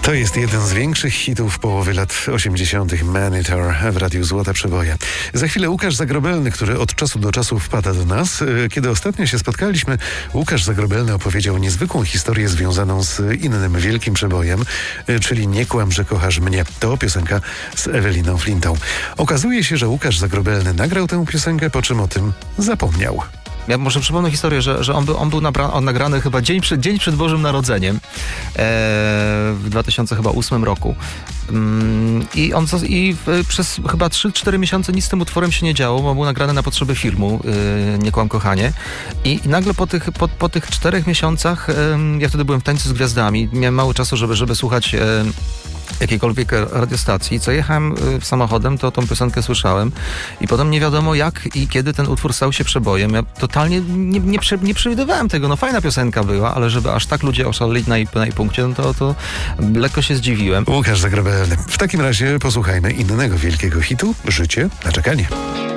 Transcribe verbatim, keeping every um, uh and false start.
To jest jeden z większych hitów połowy lat osiemdziesiątych. Manitor w Radiu Złote Przeboje. Za chwilę Łukasz Zagrobelny, który od czasu do czasu wpada do nas. Kiedy ostatnio się spotkaliśmy, Łukasz Zagrobelny opowiedział niezwykłą historię związaną z innym wielkim przebojem, czyli Nie kłam, że kochasz mnie. To piosenka z Eweliną Flintą. Okazuje się, że Łukasz Zagrobelny nagrał tę piosenkę, po czym o tym zapomniał. Ja może przypomnę historię, że, że on, był, on był nabra- on nagrany chyba dzień przed, dzień przed Bożym Narodzeniem e, w dwa tysiące ósmym roku. Mm, I on co, i w, przez chyba trzy cztery miesiące nic z tym utworem się nie działo, bo był nagrany na potrzeby filmu y, Nie kłam, kochanie. I, i nagle po tych, po, po tych czterech miesiącach, y, ja wtedy byłem w Tańcu z Gwiazdami, miałem mało czasu, żeby, żeby słuchać y, jakiejkolwiek radiostacji. Co jechałem y, samochodem, to tą piosenkę słyszałem i potem nie wiadomo jak i kiedy ten utwór stał się przebojem. Ja totalnie nie, nie, prze, nie przewidywałem tego. No fajna piosenka była, ale żeby aż tak ludzie oszaleli na jej, na jej punkcie, no to, to lekko się zdziwiłem. Łukasz Zagrobelny. W takim razie posłuchajmy innego wielkiego hitu, Życie na czekanie.